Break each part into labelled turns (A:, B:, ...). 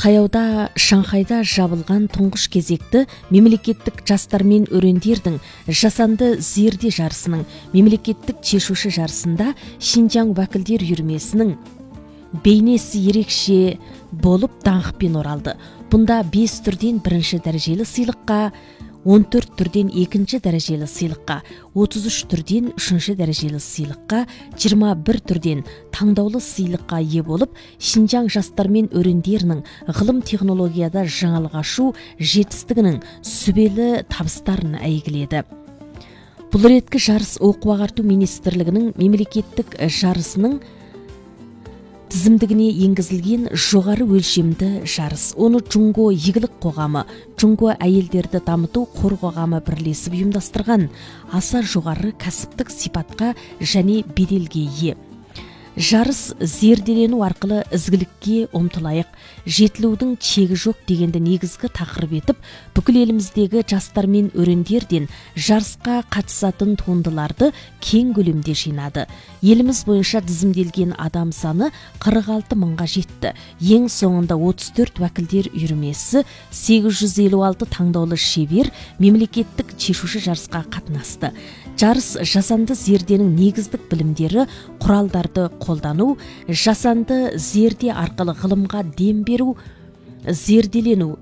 A: Таяуда Шанхайда жабылған тұңғыш кезекті мемлекеттік жастар мен өрендердің жасанды зерде жарысының мемлекеттік шешуші жарысында Шинжаң уәкілдер үйірмесінің бейнесі ерекше болып даңқпен оралды. Бұнда 5 түрден бірінші дәрежелі сыйлыққа, 14 түрден екінші дәрежелі сыйлыққа, 33 түрден үшінші дәрежелі сыйлыққа, 21 түрден таңдаулы сыйлыққа ие болып, Шинжаң жастар мен өрендерінің ғылым технологияда жаңалық ашу жетістігінің сүбелі табыстарын әйгіледі. Бұл реткі жарыс оқу ағарту министрлігінің мемлекеттік жарысының тізімдігіне енгізілген жоғары өлшемді жарыс. Оны Джунго игілік қоғамы, Джунго әйелдерді дамыту қор қоғамы бірлесіп ұйымдастырған, аса жоғары кәсіптік сипатқа және беделге ие. Жарыс зерделену арқылы ізгілікке ұмтылайық, жетілудің чегі жоқ дегенді негізгі тақырып етіп, бүкіл еліміздегі жастар мен өрендерден жарысқа қатысатын туындыларды кең көлемде жинады. Еліміз бойынша тізімделген адам саны 46 мыңға жетті. Ең соңында 34 уәкілдер үйірмесі 856 таңдаулы шебер мемлекеттік шешуші жарысқа қатынасты. Жарыс жасанды зерденің негіздік білімдері, құралдарды қолдану, жасанды зерде арқылы ғылымға дем беру, зерделену,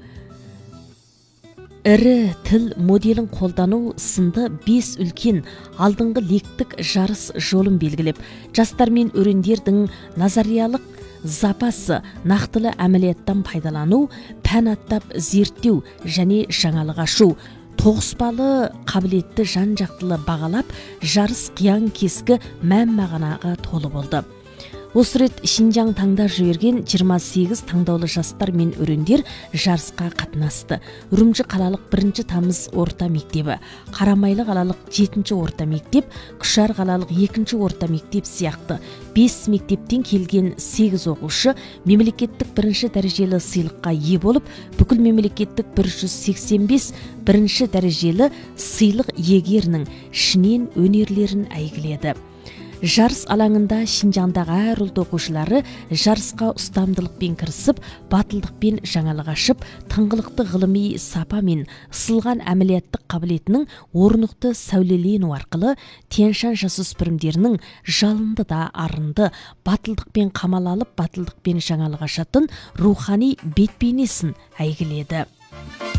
A: ірі тіл моделін қолдану сынды 5 үлкен алдыңғы лектік жарыс жолын белгілеп, жастар мен өрендердің назариялық запасы, нақтылы әмелияттан пайдалану, пән аттап зерттеу және жаңалық ашу, тоғыспалы қабілетті жан-жақтылы бағалап, жарыс қиян кескі мән мағынаға толы болды. Осы рет Шинжаң таңдап жіберген 28 таңдаулы жастар мен өрендер жарысқа қатынасты. Үрімжі қалалық 1 тамыз орта мектебі, Қарамайлы қалалық 7 орта мектеп, Күшар қалалық 2 орта мектеп сияқты 5 мектептен келген 8 оқушы мемлекеттік 1 дәрежелі сыйлыққа ие болып, бүкіл мемлекеттік 185 1 дәрежелі сыйлық иегерінің ішінен өнерлерін әйгіледі. Жарыс алаңында Шинжаңдағы әр ұлт оқушылары жарысқа ұстамдылықпен кірісіп, батылдықпен жаңалық ашып, тыңғылықты ғылыми сапа мен ысылған әмелияттық қабілетінің орнықты сәулелену арқылы Тянь-Шань жасөспірімдерінің жалынды да арынды, батылдықпен қамал алып, батылдықпен жаңалық ашатын рухани бет-бейнесін әйгіледі.